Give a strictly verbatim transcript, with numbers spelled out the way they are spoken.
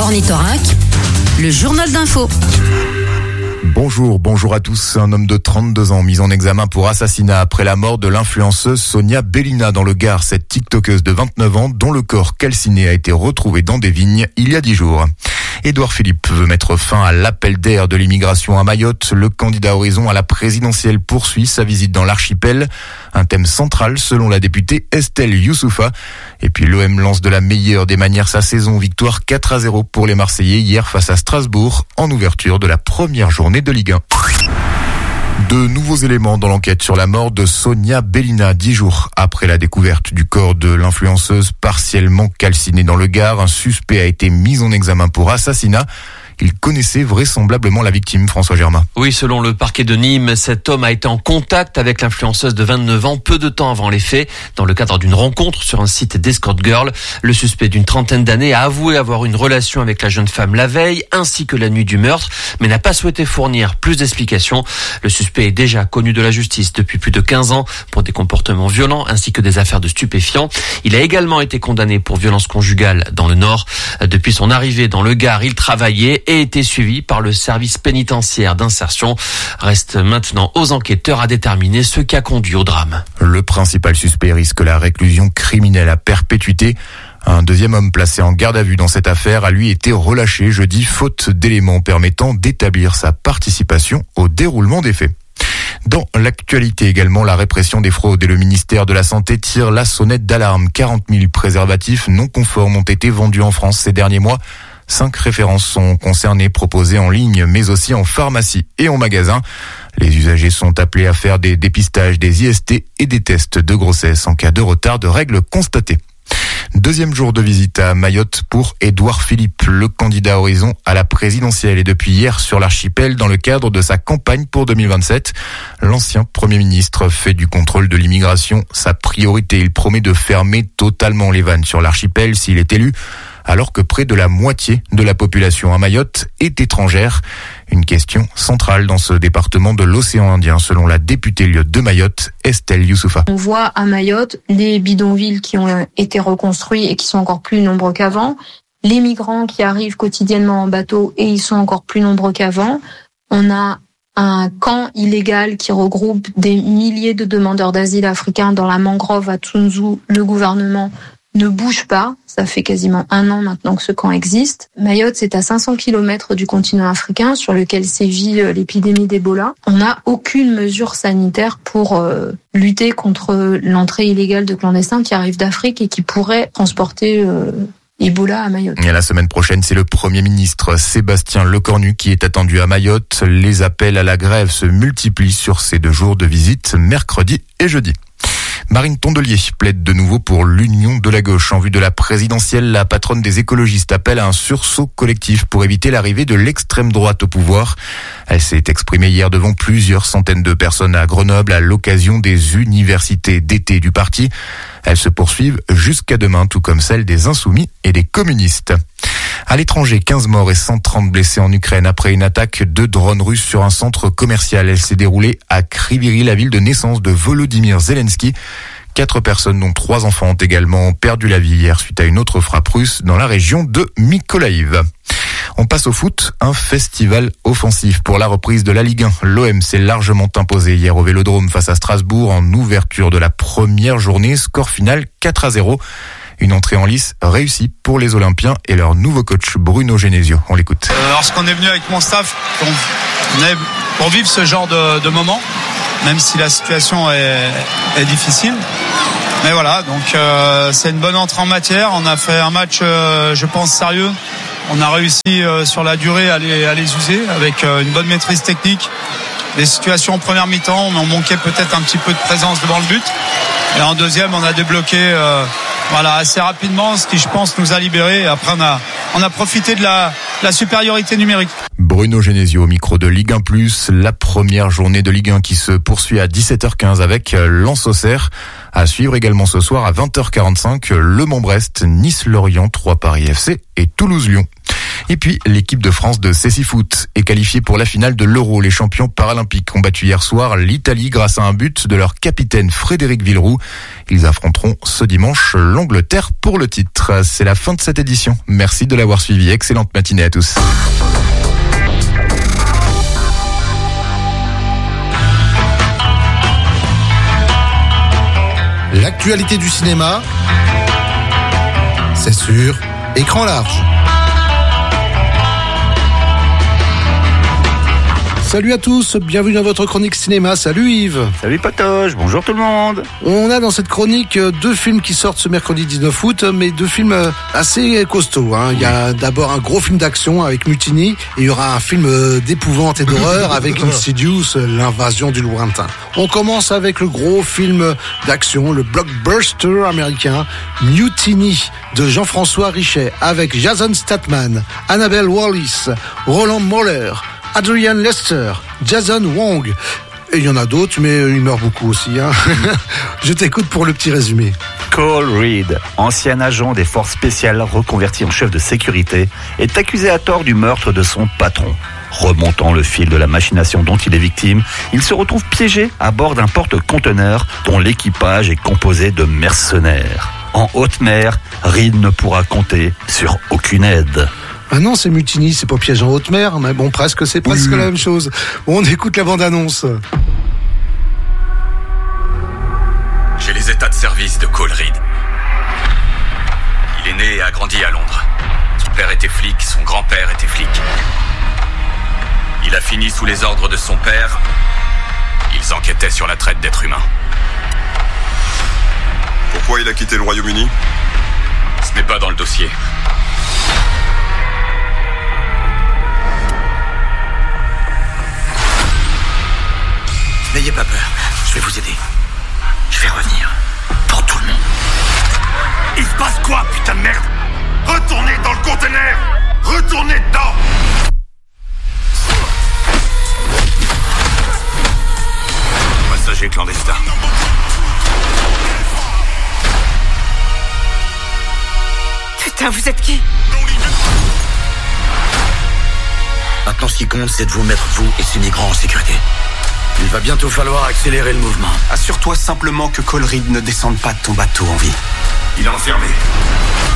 Ornithorynque, le journal d'info. Bonjour, bonjour à tous. Un homme de trente-deux ans mis en examen pour assassinat après la mort de l'influenceuse Sonia Bellina dans le Gard. Cette tiktokeuse de vingt-neuf ans dont le corps calciné a été retrouvé dans des vignes il y a dix jours. Édouard Philippe veut mettre fin à l'appel d'air de l'immigration à Mayotte. Le candidat Horizon à la présidentielle poursuit sa visite dans l'archipel. Un thème central selon la députée Estelle Youssoufa. Et puis l'O M lance de la meilleure des manières sa saison. Victoire quatre à zéro pour les Marseillais hier face à Strasbourg en ouverture de la première journée de Ligue un. De nouveaux éléments dans l'enquête sur la mort de Sonia Bellina, dix jours après la découverte du corps de l'influenceuse partiellement calciné dans le Gard. Un suspect a été mis en examen pour assassinat. Il connaissait vraisemblablement la victime, François Germain. Oui, selon le parquet de Nîmes, cet homme a été en contact avec l'influenceuse de vingt-neuf ans peu de temps avant les faits, dans le cadre d'une rencontre sur un site d'escort girl. Le suspect d'une trentaine d'années a avoué avoir une relation avec la jeune femme la veille, ainsi que la nuit du meurtre, mais n'a pas souhaité fournir plus d'explications. Le suspect est déjà connu de la justice depuis plus de quinze ans pour des comportements violents, ainsi que des affaires de stupéfiants. Il a également été condamné pour violence conjugale dans le Nord. Depuis son arrivée dans le Gard, il travaillait et été suivi par le service pénitentiaire d'insertion. Reste maintenant aux enquêteurs à déterminer ce qui a conduit au drame. Le principal suspect risque la réclusion criminelle à perpétuité. Un deuxième homme placé en garde à vue dans cette affaire a lui été relâché jeudi, faute d'éléments permettant d'établir sa participation au déroulement des faits. Dans l'actualité également, la répression des fraudes et le ministère de la Santé tire la sonnette d'alarme. quarante mille préservatifs non conformes ont été vendus en France ces derniers mois. Cinq références sont concernées, proposées en ligne, mais aussi en pharmacie et en magasin. Les usagers sont appelés à faire des dépistages, des I S T et des tests de grossesse en cas de retard de règles constatées. Deuxième jour de visite à Mayotte pour Édouard Philippe, le candidat Horizon à la présidentielle, et depuis hier sur l'archipel dans le cadre de sa campagne pour deux mille vingt-sept. L'ancien Premier ministre fait du contrôle de l'immigration sa priorité. Il promet de fermer totalement les vannes sur l'archipel s'il est élu, alors que près de la moitié de la population à Mayotte est étrangère. Une question centrale dans ce département de l'océan Indien, selon la députée de Mayotte, Estelle Youssoufa. On voit à Mayotte les bidonvilles qui ont été reconstruits et qui sont encore plus nombreux qu'avant, les migrants qui arrivent quotidiennement en bateau et ils sont encore plus nombreux qu'avant. On a un camp illégal qui regroupe des milliers de demandeurs d'asile africains dans la mangrove à Tsunzu. Le gouvernement ne bouge pas. Ça fait quasiment un an maintenant que ce camp existe. Mayotte, c'est à cinq cents kilomètres du continent africain sur lequel sévit l'épidémie d'Ebola. On n'a aucune mesure sanitaire pour euh, lutter contre l'entrée illégale de clandestins qui arrivent d'Afrique et qui pourraient transporter euh, Ebola à Mayotte. Et la semaine prochaine, c'est le Premier ministre Sébastien Lecornu qui est attendu à Mayotte. Les appels à la grève se multiplient sur ces deux jours de visite, mercredi et jeudi. Marine Tondelier plaide de nouveau pour l'union de la gauche. En vue de la présidentielle, la patronne des écologistes appelle à un sursaut collectif pour éviter l'arrivée de l'extrême droite au pouvoir. Elle s'est exprimée hier devant plusieurs centaines de personnes à Grenoble à l'occasion des universités d'été du parti. Elles se poursuivent jusqu'à demain, tout comme celles des Insoumis et des communistes. À l'étranger, quinze morts et cent trente blessés en Ukraine après une attaque de drones russes sur un centre commercial. Elle s'est déroulée à Kryvyi, la ville de naissance de Volodymyr Zelensky. Quatre personnes, dont trois enfants, ont également perdu la vie hier suite à une autre frappe russe dans la région de Mykolaïv. On passe au foot, un festival offensif pour la reprise de la Ligue un. L'O M s'est largement imposé hier au Vélodrome face à Strasbourg en ouverture de la première journée. Score final quatre à zéro. Une entrée en lice réussie pour les Olympiens et leur nouveau coach Bruno Genesio. On l'écoute. Euh, lorsqu'on est venu avec mon staff, on est pour vivre ce genre de, de moment, même si la situation est, est difficile. Mais voilà, donc euh, c'est une bonne entrée en matière. On a fait un match, euh, je pense, sérieux. On a réussi euh, sur la durée à les, à les user avec euh, une bonne maîtrise technique. Les situations en première mi-temps, on manquait peut-être un petit peu de présence devant le but. Et en deuxième, on a débloqué euh, voilà, assez rapidement, ce qui, je pense, nous a libérés. Et après, on a, on a profité de la, la supériorité numérique. Bruno Genesio au micro de Ligue un plus, la première journée de Ligue un qui se poursuit à dix-sept heures quinze avec Lens-Auxerre. À suivre également ce soir à vingt heures quarante-cinq, Le Mans-Brest, Nice-Lorient, Troyes-Paris F C et Toulouse-Lyon. Et puis, l'équipe de France de Cécifoot est qualifiée pour la finale de l'Euro. Les champions paralympiques ont battu hier soir l'Italie grâce à un but de leur capitaine Frédéric Villeroux. Ils affronteront ce dimanche l'Angleterre pour le titre. C'est la fin de cette édition. Merci de l'avoir suivi. Excellente matinée à tous. L'actualité du cinéma, c'est sur Écran large. Salut à tous, bienvenue dans votre chronique cinéma. Salut Yves. Salut Patoche, bonjour tout le monde. On a dans cette chronique deux films qui sortent ce mercredi dix-neuf août, mais deux films assez costauds. Hein. Il y a d'abord un gros film d'action avec Mutiny, et il y aura un film d'épouvante et d'horreur avec Insidious, l'invasion du lointain. On commence avec le gros film d'action, le blockbuster américain Mutiny de Jean-François Richet, avec Jason Statham, Annabelle Wallis, Roland Moller, Adrian Lester, Jason Wong. Et il y en a d'autres, mais il meurt beaucoup aussi. Hein. Je t'écoute pour le petit résumé. Cole Reed, ancien agent des forces spéciales reconverti en chef de sécurité, est accusé à tort du meurtre de son patron. Remontant le fil de la machination dont il est victime, il se retrouve piégé à bord d'un porte-conteneur dont l'équipage est composé de mercenaires. En haute mer, Reed ne pourra compter sur aucune aide. Ah non, c'est Mutiny, c'est pas Piège en haute mer, mais bon, presque, c'est presque oui. La même chose. Bon, on écoute la bande-annonce. J'ai les états de service de Cole Reed. Il est né et a grandi à Londres. Son père était flic, son grand-père était flic. Il a fini sous les ordres de son père. Ils enquêtaient sur la traite d'êtres humains. Pourquoi il a quitté le Royaume-Uni ? Ce n'est pas dans le dossier. N'ayez pas peur, je vais vous aider. Je vais revenir. Pour tout le monde. Il se passe quoi, putain de merde ? Retournez dans le conteneur ! Retournez dedans ! Passager clandestin. Putain, vous êtes qui ? Maintenant, ce qui compte, c'est de vous mettre, vous et ces migrants, en sécurité. Il va bientôt falloir accélérer le mouvement. Assure-toi simplement que Cole Reed ne descende pas de ton bateau en vie. Il est enfermé.